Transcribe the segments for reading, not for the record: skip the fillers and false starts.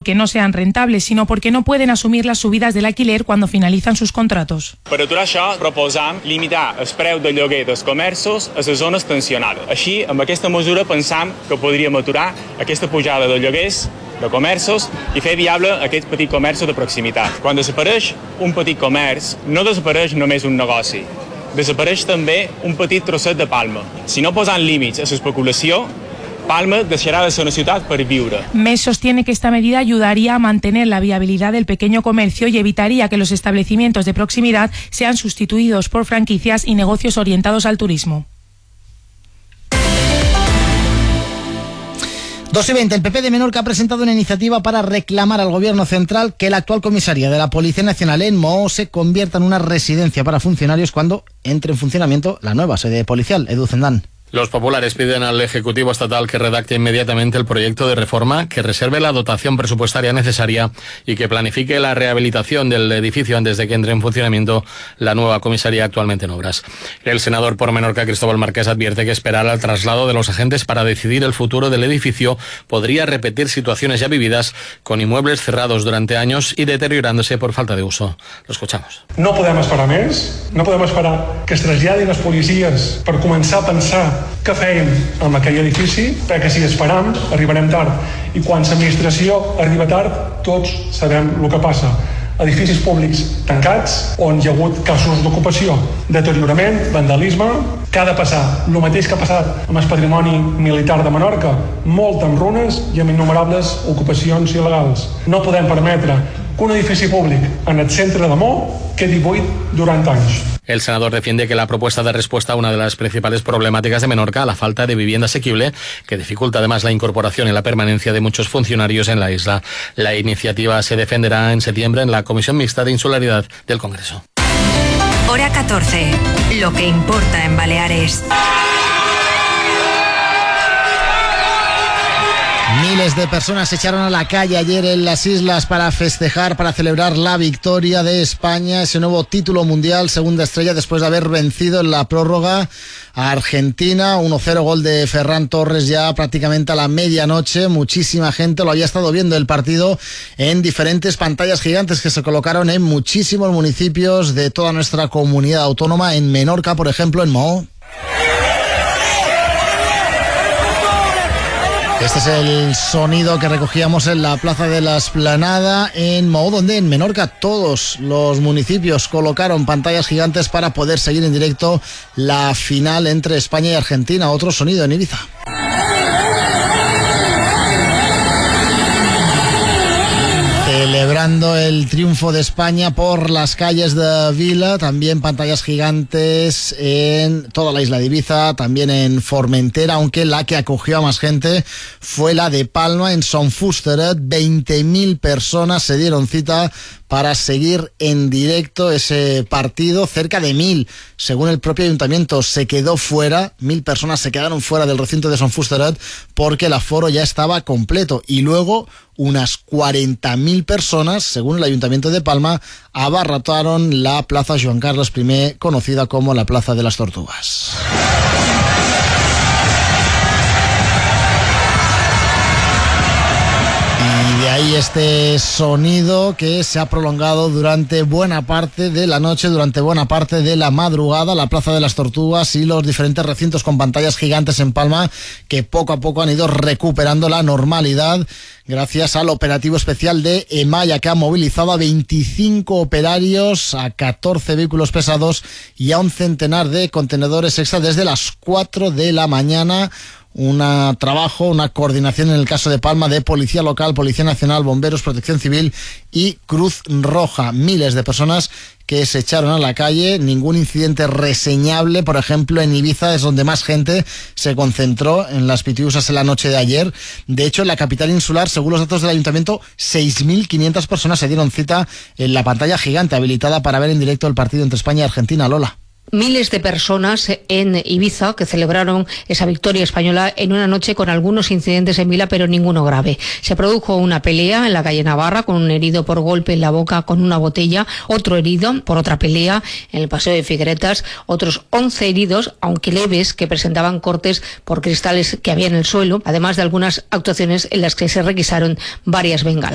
porque no sean rentables, sino porque no pueden asumir las subidas del alquiler cuando finalizan sus contratos. Per aturar això, proposam limitar el preu de lloguer dels comerços a les zones tensionades. Així, amb aquesta mesura pensam que podríem aturar aquesta pujada de lloguers de comerços i fer viable aquest petit comerç de proximitat. Quan desapareix un petit comerç, no desapareix només un negoci, desapareix també un petit trosset de Palma. Si no posant límits a l'especulació, Palma dejará de ser una ciudad para vivir. MES sostiene que esta medida ayudaría a mantener la viabilidad del pequeño comercio y evitaría que los establecimientos de proximidad sean sustituidos por franquicias y negocios orientados al turismo. 2:20. El PP de Menorca ha presentado una iniciativa para reclamar al gobierno central que la actual comisaría de la Policía Nacional en Moó se convierta en una residencia para funcionarios cuando entre en funcionamiento la nueva sede policial. Edu Zendán. Los populares piden al Ejecutivo Estatal que redacte inmediatamente el proyecto de reforma, que reserve la dotación presupuestaria necesaria y que planifique la rehabilitación del edificio antes de que entre en funcionamiento la nueva comisaría actualmente en obras. El senador por Menorca, Cristóbal Marqués, advierte que esperar al traslado de los agentes para decidir el futuro del edificio podría repetir situaciones ya vividas con inmuebles cerrados durante años y deteriorándose por falta de uso. Lo escuchamos. No podem esperar més, no podem esperar que es traslladin les policies per començar a pensar què fèiem amb aquell edifici, perquè si esperam arribarem tard i quan l'administració arriba tard tots sabem el que passa. Edificis públics tancats on hi ha hagut casos d'ocupació, deteriorament, vandalisme, que ha de passar el mateix que ha passat amb el patrimoni militar de Menorca, molt en runes i amb innumerables ocupacions il·legals. No podem permetre que un edifici públic en el centre de Moó quedi buit durant anys. El senador defiende que la propuesta da respuesta a una de las principales problemáticas de Menorca, la falta de vivienda asequible, que dificulta además la incorporación y la permanencia de muchos funcionarios en la isla. La iniciativa se defenderá en septiembre en la Comisión Mixta de Insularidad del Congreso. Hora 14. Lo que importa en Baleares. Miles de personas se echaron a la calle ayer en las islas para festejar, para celebrar la victoria de España, ese nuevo título mundial, segunda estrella, después de haber vencido en la prórroga a Argentina. 1-0, gol de Ferran Torres ya prácticamente a la medianoche. Muchísima gente lo había estado viendo el partido en diferentes pantallas gigantes que se colocaron en muchísimos municipios de toda nuestra comunidad autónoma. En Menorca, por ejemplo, en Moó. Este es el sonido que recogíamos en la Plaza de la Esplanada en Moó, donde en Menorca todos los municipios colocaron pantallas gigantes para poder seguir en directo la final entre España y Argentina. Otro sonido en Ibiza. Celebrando el triunfo de España por las calles de Vila, también pantallas gigantes en toda la isla de Ibiza, también en Formentera, aunque la que acogió a más gente fue la de Palma, en Son Fusteret. 20.000 personas se dieron cita para seguir en directo ese partido. Cerca de 1.000, según el propio ayuntamiento, se quedó fuera. 1.000 personas se quedaron fuera del recinto de Son Fusteret porque el aforo ya estaba completo. Y luego unas 40.000 personas, según el Ayuntamiento de Palma, abarrotaron la Plaza Joan Carles I, conocida como la Plaza de las Tortugas. Y de ahí este sonido que se ha prolongado durante buena parte de la noche, durante buena parte de la madrugada. La Plaza de las Tortugas y los diferentes recintos con pantallas gigantes en Palma, que poco a poco han ido recuperando la normalidad gracias al operativo especial de EMAIA, que ha movilizado a 25 operarios, a 14 vehículos pesados y a un centenar de contenedores extra desde las 4 de la mañana. Un trabajo, una coordinación en el caso de Palma de Policía Local, Policía Nacional, Bomberos, Protección Civil y Cruz Roja. Miles de personas que se echaron a la calle, ningún incidente reseñable. Por ejemplo, en Ibiza es donde más gente se concentró en las pitiusas en la noche de ayer. De hecho, en la capital insular, según los datos del ayuntamiento, 6.500 personas se dieron cita en la pantalla gigante habilitada para ver en directo el partido entre España y Argentina. Lola. Miles de personas en Ibiza que celebraron esa victoria española en una noche con algunos incidentes en Vila, pero ninguno grave. Se produjo una pelea en la calle Navarra con un herido por golpe en la boca con una botella, otro herido por otra pelea en el Paseo de Figueretas, otros 11 heridos, aunque leves, que presentaban cortes por cristales que había en el suelo, además de algunas actuaciones en las que se requisaron varias bengalas.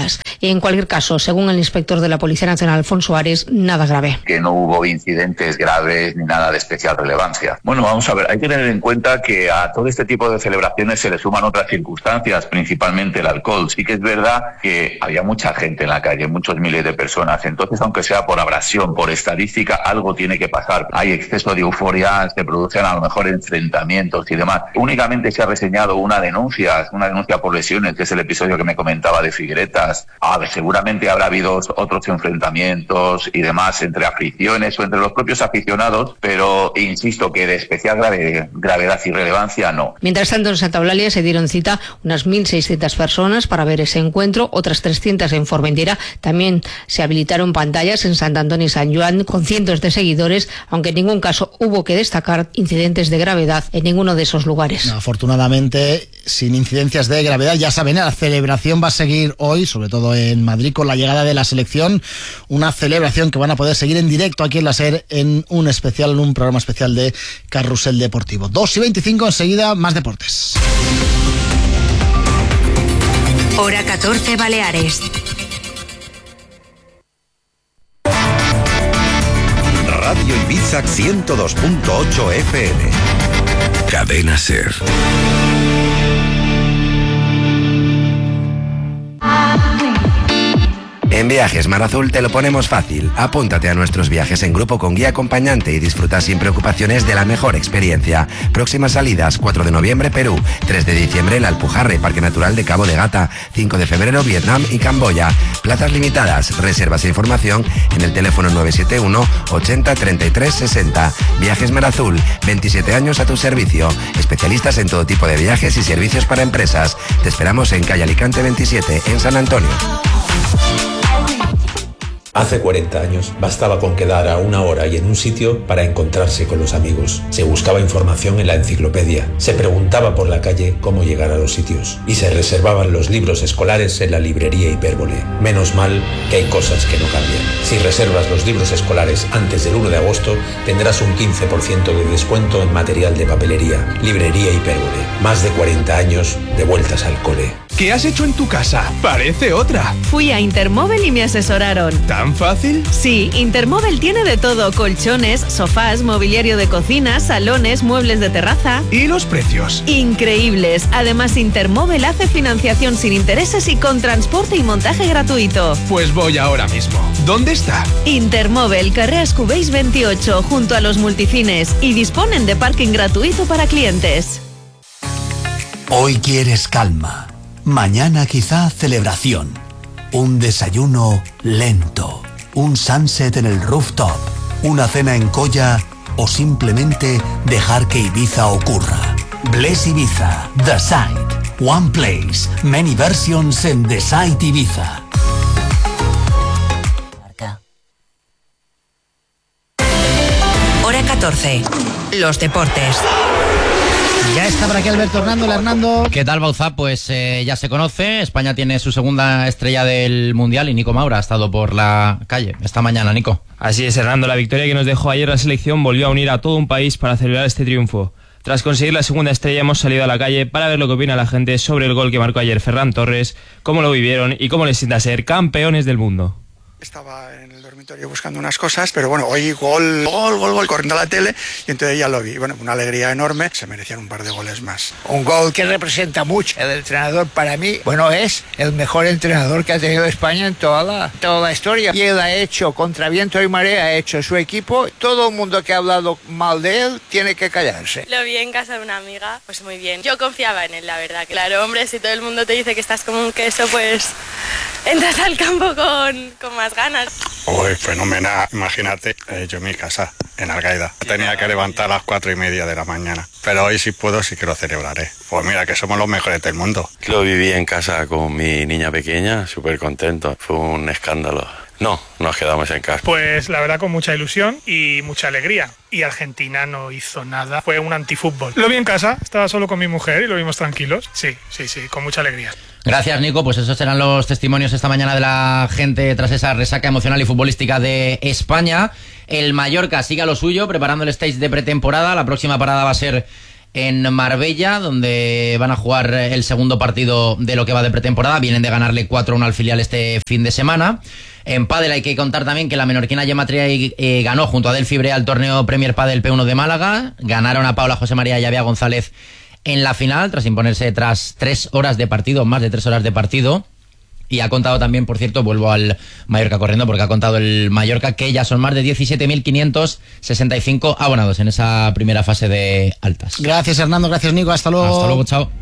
En cualquier caso, según el inspector de la Policía Nacional, Alfonso Ares, nada grave. Que no hubo incidentes graves ni nada de especial relevancia. Bueno, vamos a ver, hay que tener en cuenta que a todo este tipo de celebraciones se le suman otras circunstancias, principalmente el alcohol. Sí que es verdad que había mucha gente en la calle, muchos miles de personas, entonces aunque sea por abrasión, por estadística, algo tiene que pasar. Hay exceso de euforia, se producen a lo mejor enfrentamientos y demás. Únicamente se ha reseñado una denuncia por lesiones, que es el episodio que me comentaba de Figueretas. Seguramente habrá habido otros enfrentamientos y demás entre aficiones o entre los propios aficionados, pero insisto que de especial gravedad y relevancia no. Mientras tanto, en Santa Eulalia se dieron cita unas 1.600 personas para ver ese encuentro, otras 300 en Formentera. También se habilitaron pantallas en Sant Antoni y Sant Joan con cientos de seguidores, aunque en ningún caso hubo que destacar incidentes de gravedad en ninguno de esos lugares. No, afortunadamente, sin incidencias de gravedad. Ya saben, la celebración va a seguir hoy, sobre todo en Madrid, con la llegada de la selección. Una celebración que van a poder seguir en directo aquí en la SER en un programa especial de Carrusel Deportivo. 2:25, enseguida más deportes. Hora 14, Baleares. Radio Ibiza 102.8 FM. Cadena SER. En Viajes Mar Azul te lo ponemos fácil. Apúntate a nuestros viajes en grupo con guía acompañante y disfruta sin preocupaciones de la mejor experiencia. Próximas salidas: 4 de noviembre Perú, 3 de diciembre La Alpujarra, Parque Natural de Cabo de Gata, 5 de febrero Vietnam y Camboya. Plazas limitadas. Reservas e información en el teléfono 971 80 33 60. Viajes Mar Azul, 27 años a tu servicio. Especialistas en todo tipo de viajes y servicios para empresas. Te esperamos en calle Alicante 27, en San Antonio. Hace 40 años bastaba con quedar a una hora y en un sitio para encontrarse con los amigos. Se buscaba información en la enciclopedia, se preguntaba por la calle cómo llegar a los sitios y se reservaban los libros escolares en la librería Hipérbole. Menos mal que hay cosas que no cambian. Si reservas los libros escolares antes del 1 de agosto, tendrás un 15% de descuento en material de papelería. Librería Hipérbole. Más de 40 años de vueltas al cole. ¿Qué has hecho en tu casa? Parece otra. Fui a Intermóvil y me asesoraron. ¿Tan fácil? Sí, Intermóvil tiene de todo: colchones, sofás, mobiliario de cocina, salones, muebles de terraza. ¿Y los precios? Increíbles. Además, Intermóvil hace financiación sin intereses y con transporte y montaje gratuito. Pues voy ahora mismo. ¿Dónde está? Intermóvil, Carreras Cubéis 28, junto a los multicines, y disponen de parking gratuito para clientes. Hoy quieres calma. Mañana quizá celebración, un desayuno lento, un sunset en el rooftop, una cena en Colla o simplemente dejar que Ibiza ocurra. Bless Ibiza, The Site, One Place, many versions en The Site Ibiza. Hora 14, los deportes. Ya está por aquí Alberto Hernando. ¿Qué tal, Bauzá? Pues ya se conoce, España tiene su segunda estrella del Mundial y Nico Maura ha estado por la calle esta mañana, Nico. Así es, Hernando, la victoria que nos dejó ayer la selección volvió a unir a todo un país para celebrar este triunfo. Tras conseguir la segunda estrella hemos salido a la calle para ver lo que opina la gente sobre el gol que marcó ayer Ferran Torres, cómo lo vivieron y cómo les sienta ser campeones del mundo. Estaba en el dormitorio buscando unas cosas, pero bueno, hoy gol, corriendo a la tele, y entonces ya lo vi. Bueno, una alegría enorme, se merecían un par de goles más. Un gol que representa mucho. El entrenador, para mí, bueno, es el mejor entrenador que ha tenido España en toda la historia. Y él ha hecho, contra viento y marea, ha hecho su equipo. Todo el mundo que ha hablado mal de él tiene que callarse. Lo vi en casa de una amiga, pues muy bien. Yo confiaba en él, la verdad. Claro, hombre, si todo el mundo te dice que estás como un queso, pues entras al campo con más ganas. Uy, fenomenal. Imagínate, yo en mi casa, en Algaida. Tenía que levantar a las 4:30 de la mañana. Pero hoy si puedo, sí que lo celebraré. Pues mira, que somos los mejores del mundo. Lo viví en casa con mi niña pequeña, súper contento. Fue un escándalo. No, nos quedamos en casa. Pues la verdad con mucha ilusión y mucha alegría. Y Argentina no hizo nada, fue un antifútbol. Lo vi en casa, estaba solo con mi mujer y lo vimos tranquilos. Sí, con mucha alegría. Gracias, Nico. Pues esos serán los testimonios esta mañana de la gente tras esa resaca emocional y futbolística de España. El Mallorca sigue a lo suyo, preparando el stage de pretemporada. La próxima parada va a ser en Marbella, donde van a jugar el segundo partido de lo que va de pretemporada. Vienen de ganarle 4-1 al filial este fin de semana. En pádel hay que contar también que la menorquina Gemma Triay ganó junto a Delphi Brea el torneo Premier Padel P1 de Málaga. Ganaron a Paula José María y a Bea González en la final, tras imponerse tras 3 horas de partido, más de 3 horas de partido. Y ha contado también, por cierto, vuelvo al Mallorca corriendo, porque ha contado el Mallorca que ya son más de 17.565 abonados en esa primera fase de altas. Gracias, Hernando, gracias, Nico, hasta luego. Hasta luego, chao.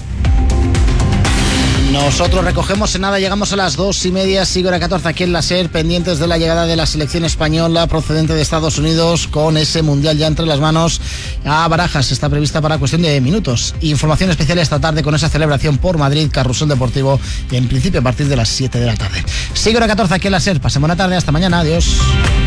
Nosotros recogemos en nada, llegamos a las 2:30, sigue hora 14 aquí en la SER, pendientes de la llegada de la selección española procedente de Estados Unidos con ese mundial ya entre las manos a Barajas. Está prevista para cuestión de minutos. Información especial esta tarde con esa celebración por Madrid, carrusel deportivo, en principio a partir de las 7 de la tarde. Sigue hora 14 aquí en la SER, pasen buena tarde, hasta mañana, adiós.